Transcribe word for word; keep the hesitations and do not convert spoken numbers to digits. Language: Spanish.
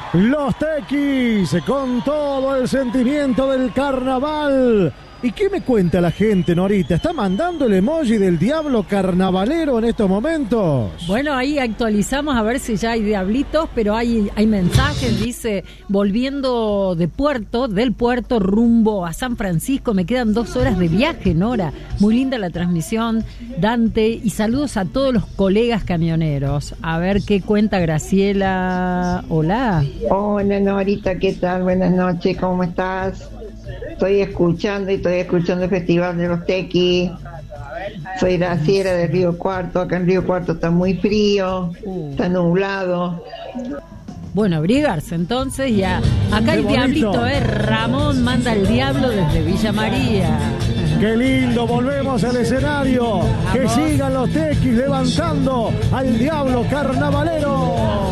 Los Tequis, con todo el sentimiento del carnaval. ¿Y qué me cuenta la gente, Norita? ¿Está mandando el emoji del diablo carnavalero en estos momentos? Bueno, ahí actualizamos a ver si ya hay diablitos, pero hay, hay mensajes, dice, volviendo de puerto, del puerto rumbo a San Francisco, me quedan dos horas de viaje, Nora. Muy linda la transmisión, Dante, y saludos a todos los colegas camioneros. A ver qué cuenta Graciela. Hola. Hola, Norita, ¿qué tal? Buenas noches, ¿cómo estás? Estoy escuchando y estoy escuchando el Festival de los Tequis. Soy Graciela de Río Cuarto. Acá en Río Cuarto está muy frío, está nublado. Bueno, abrigarse entonces ya. Acá el diablito, ¿eh? Ramón manda el diablo desde Villa María. ¡Qué lindo! Volvemos al escenario. ¡Que sigan los Tequis levantando al diablo carnavalero!